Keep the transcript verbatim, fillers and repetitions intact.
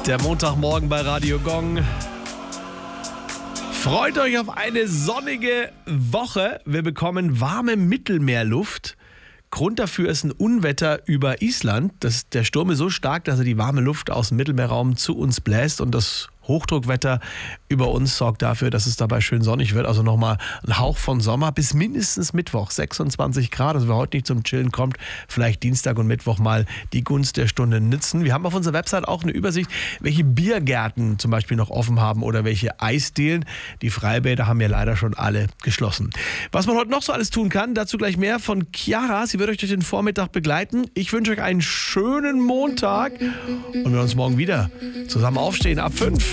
Der Montagmorgen bei Radio Gong. Freut euch auf eine sonnige Woche. Wir bekommen warme Mittelmeerluft. Grund dafür ist ein Unwetter über Island. Das, der Sturm ist so stark, dass er die warme Luft aus dem Mittelmeerraum zu uns bläst. Und das Hochdruckwetter über uns sorgt dafür, dass es dabei schön sonnig wird. Also nochmal ein Hauch von Sommer bis mindestens Mittwoch, sechsundzwanzig Grad. Also wer heute nicht zum Chillen kommt, vielleicht Dienstag und Mittwoch mal die Gunst der Stunde nützen. Wir haben auf unserer Website auch eine Übersicht, welche Biergärten zum Beispiel noch offen haben oder welche Eisdielen. Die Freibäder haben ja leider schon alle geschlossen. Was man heute noch so alles tun kann, dazu gleich mehr von Chiara. Sie wird euch durch den Vormittag begleiten. Ich wünsche euch einen schönen Montag und wir uns morgen wieder zusammen aufstehen ab fünf.